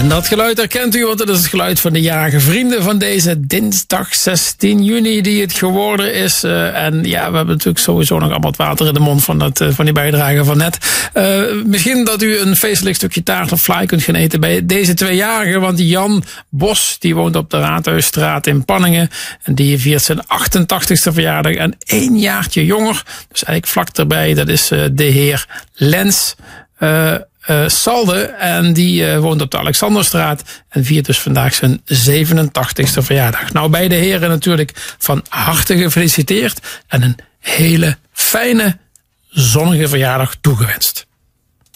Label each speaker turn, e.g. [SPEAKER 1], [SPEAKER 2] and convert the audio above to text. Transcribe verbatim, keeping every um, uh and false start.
[SPEAKER 1] En dat geluid herkent u, want het is het geluid van de jarige vrienden van deze dinsdag zestien juni die het geworden is. Uh, en ja, we hebben natuurlijk sowieso nog allemaal wat water in de mond van, dat, uh, van die bijdrage van net. Uh, misschien dat u een feestelijk stukje taart of fly kunt gaan eten bij deze tweejarigen, want Jan Bos, die woont op de Raadhuisstraat in Panningen. En die viert zijn achtentachtigste verjaardag en één jaartje jonger. Dus eigenlijk vlak erbij, dat is uh, de heer Lens Uh, Uh, Salde, en die uh, woont op de Alexanderstraat en viert dus vandaag zijn zevenentachtigste verjaardag. Nou, beide heren natuurlijk van harte gefeliciteerd en een hele fijne, zonnige verjaardag toegewenst.